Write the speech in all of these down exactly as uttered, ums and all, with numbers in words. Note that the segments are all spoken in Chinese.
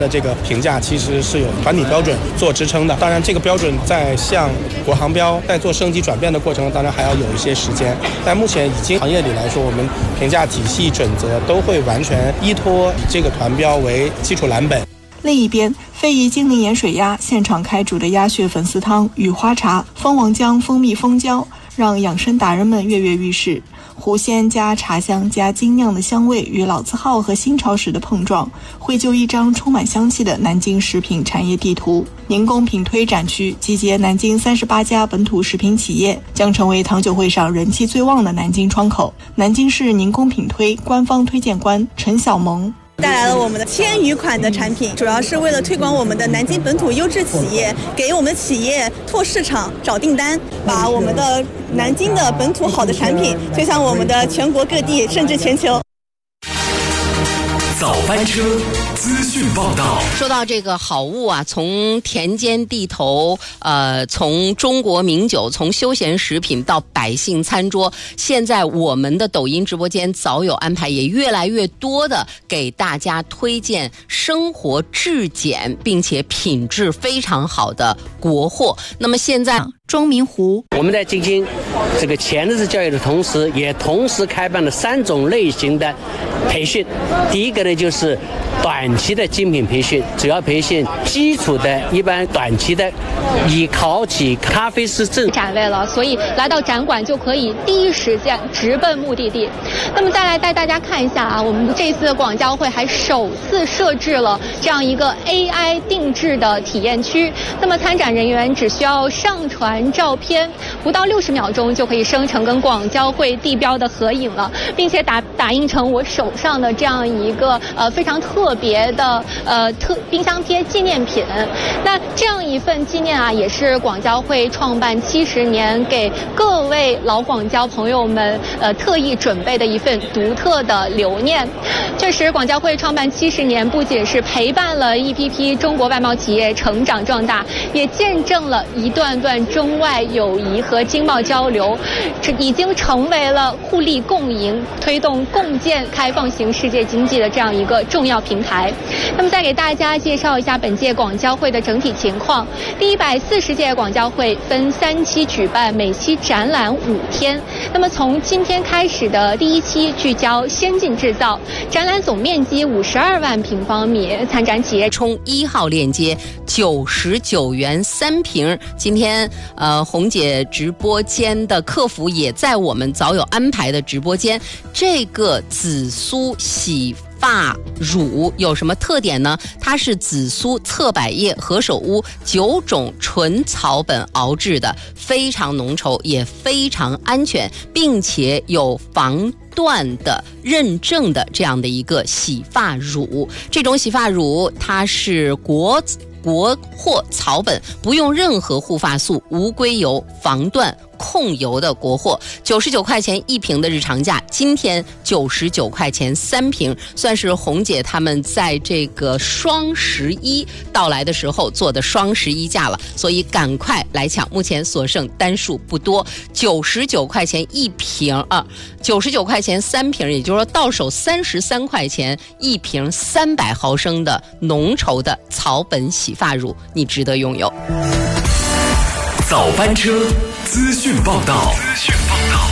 的这个评价其实是有团体标准做支撑的。当然，这个标准在向国航标在做升级转变的过程，当然还要有一些时间。但目前已经行业里来说，我们评价体系准则都会完全依托以这个团标为基础蓝本。 另一边，非遗精灵盐水鸭现场开煮的鸭血粉丝汤、雨花茶、蜂王浆、蜂蜜蜂胶，让养生达人们跃跃欲试。狐仙加茶香加精酿的香味与老字号和新潮时的碰撞，绘就一张充满香气的南京食品产业地图。宁宫品推展区集结南京三十八家本土食品企业，将成为糖酒会上人气最旺的南京窗口。南京市宁宫品推官方推荐官陈小萌带来了我们的千余款的产品，主要是为了推广我们的南京本土优质企业，给我们的企业拓市场、找订单，把我们的南京的本土好的产品推向我们的全国各地，甚至全球。 早班车资讯报道。 说到这个好物啊，从田间地头，呃，从中国名酒，从休闲食品到百姓餐桌，现在我们的抖音直播间早有安排，也越来越多的给大家推荐生活质简并且品质非常好的国货。那么现在庄明湖， 我们在进行这个潜质教育的同时，也同时开办了三种类型的培训。第一个呢，就是短期的精品培训，主要培训基础的一般短期的以考取咖啡师证展位了，所以来到展馆就可以第一时间直奔目的地。那么再来带大家看一下啊，我们这次广交会还首次设置了这样一个 A I 定制的体验区。那么参展人员只需要上传照片，不到六十秒钟就可以生成跟广交会地标的合影了，并且打打印成我手上的这样一个呃非常特别的呃特冰箱贴纪念品。那这样一份纪念啊，也是广交会创办七十年给各位老广交朋友们呃特意准备的一份独特的留念。确实，广交会创办七十年，不仅是陪伴了一批批中国外贸企业成长壮大，也见证了一段段中外友谊和经贸交流，这已经成为了互利共赢、推动共建开放型世界经济的这样一个重要平台。那么再给大家介绍一下本届广交会的整体情况。第一百四十届广交会分三期举办，每期展览五天。那么从今天开始的第一期聚焦先进制造，展览总面积五十二万平方米，参展企业充一号链接九十九元三瓶。今天呃红姐直播间的客服也在我们早有安排的直播间。这个紫苏洗发乳有什么特点呢？它是紫苏、侧柏叶、何首乌九种纯草本熬制的，非常浓稠，也非常安全，并且有防断的认证的这样的一个洗发乳。这种洗发乳它是国国货草本，不用任何护发素、无硅油、防断控油的国货，九十九块钱一瓶的日常价，今天九十九块钱三瓶，算是红姐他们在这个双十一到来的时候做的双十一价了，所以赶快来抢，目前所剩单数不多，九十九块钱一瓶啊，九十九块钱三瓶，也就是说到手三十三块钱一瓶，三百毫升的浓稠的草本洗发乳，你值得拥有。 早班车资讯报道。资讯报道。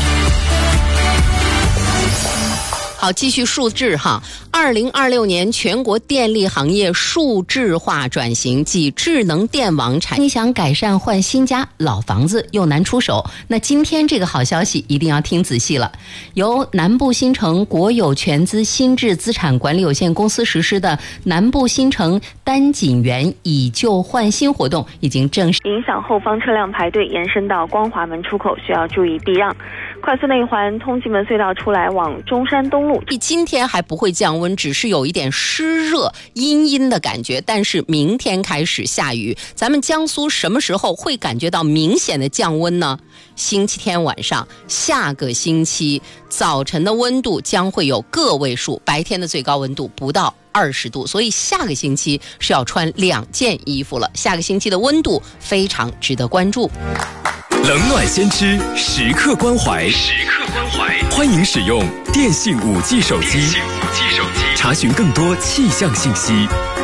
好，继续数字哈。二零二六年全国电力行业数字化转型及智能电网产业，你想改善换新家，老房子又难出手，那今天这个好消息一定要听仔细了。由南部新城国有全资新智资产管理有限公司实施的南部新城丹锦园以旧换新活动已经正式影响后方车辆排队延伸到光华门出口，需要注意避让。快速内环通济门隧道出来往中山东路， 今天还不会降温，只是有一点湿热阴阴的感觉，但是明天开始下雨。咱们江苏什么时候会感觉到明显的降温呢？星期天晚上，下个星期早晨的温度将会有个位数，白天的最高温度不到二十度，所以下个星期是要穿两件衣服了。下个星期的温度非常值得关注。 冷暖先知，时刻关怀，时刻关怀。欢迎使用电信五 G 手机，电信五 G 手机，查询更多气象信息。